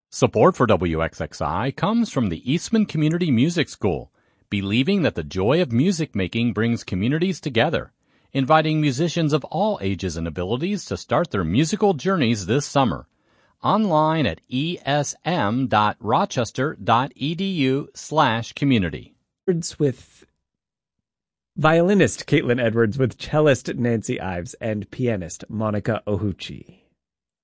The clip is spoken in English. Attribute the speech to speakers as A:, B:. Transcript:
A: Support for WXXI comes from the Eastman Community Music School, believing that the joy of music making brings communities together, inviting musicians of all ages and abilities to start their musical journeys this summer. Online at esm.rochester.edu/community.
B: With violinist Caitlin Edwards, with cellist Nancy Ives, and pianist Monica Ohuchi.